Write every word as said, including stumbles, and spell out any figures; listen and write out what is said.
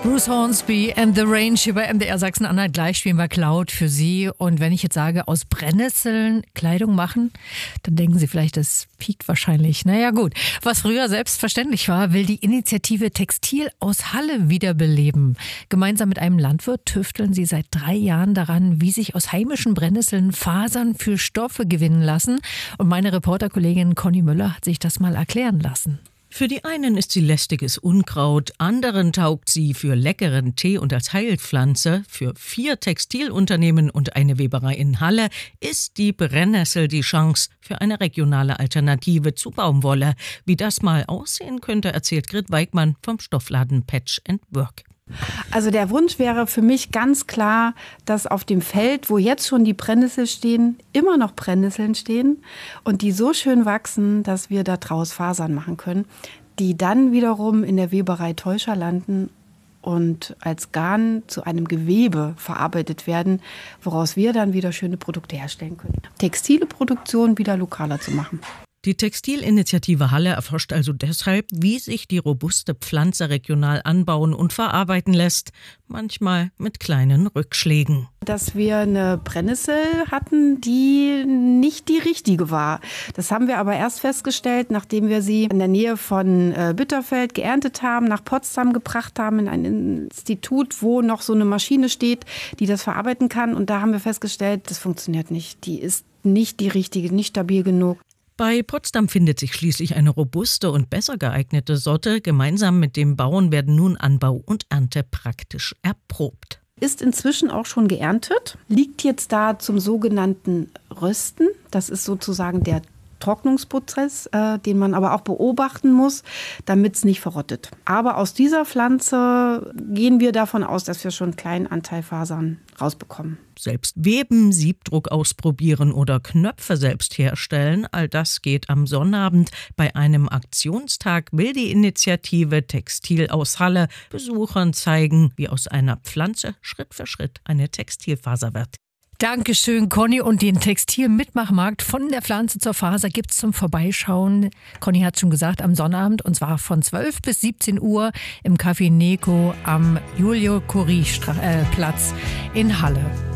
Bruce Hornsby and the Range hier bei M D R Sachsen-Anhalt. Gleich spielen wir Cloud für Sie. Und wenn ich jetzt sage, aus Brennnesseln Kleidung machen, dann denken Sie vielleicht, das piekt wahrscheinlich. Naja gut, was früher selbstverständlich war, will die Initiative Textil aus Halle wiederbeleben. Gemeinsam mit einem Landwirt tüfteln sie seit drei Jahren daran, wie sich aus heimischen Brennnesseln Fasern für Stoffe gewinnen lassen. Und meine Reporterkollegin Conny Müller hat sich das mal erklären lassen. Für die einen ist sie lästiges Unkraut, anderen taugt sie für leckeren Tee und als Heilpflanze. Für vier Textilunternehmen und eine Weberei in Halle ist die Brennnessel die Chance für eine regionale Alternative zu Baumwolle. Wie das mal aussehen könnte, erzählt Grit Weigmann vom Stoffladen Patch and Work. Also der Wunsch wäre für mich ganz klar, dass auf dem Feld, wo jetzt schon die Brennnesseln stehen, immer noch Brennnesseln stehen und die so schön wachsen, dass wir daraus Fasern machen können, die dann wiederum in der Weberei Teuscher landen und als Garn zu einem Gewebe verarbeitet werden, woraus wir dann wieder schöne Produkte herstellen können. Textile Produktion wieder lokaler zu machen. Die Textilinitiative Halle erforscht also deshalb, wie sich die robuste Pflanze regional anbauen und verarbeiten lässt, manchmal mit kleinen Rückschlägen. Dass wir eine Brennnessel hatten, die nicht die richtige war. Das haben wir aber erst festgestellt, nachdem wir sie in der Nähe von Bitterfeld geerntet haben, nach Potsdam gebracht haben, in ein Institut, wo noch so eine Maschine steht, die das verarbeiten kann. Und da haben wir festgestellt, das funktioniert nicht. Die ist nicht die richtige, nicht stabil genug. Bei Potsdam findet sich schließlich eine robuste und besser geeignete Sorte. Gemeinsam mit dem Bauern werden nun Anbau und Ernte praktisch erprobt. Ist inzwischen auch schon geerntet, liegt jetzt da zum sogenannten Rösten. Das ist sozusagen der Trocknungsprozess, äh, den man aber auch beobachten muss, damit es nicht verrottet. Aber aus dieser Pflanze gehen wir davon aus, dass wir schon einen kleinen Anteil Fasern rausbekommen. Selbst weben, Siebdruck ausprobieren oder Knöpfe selbst herstellen, all das geht am Sonnabend. Bei einem Aktionstag will die Initiative Textil aus Halle Besuchern zeigen, wie aus einer Pflanze Schritt für Schritt eine Textilfaser wird. Dankeschön, Conny. Und den Textil-Mitmachmarkt von der Pflanze zur Faser gibt's zum Vorbeischauen. Conny hat schon gesagt, am Sonnabend, und zwar von zwölf bis siebzehn Uhr im Café Neko am Julio-Curie-Platz in Halle.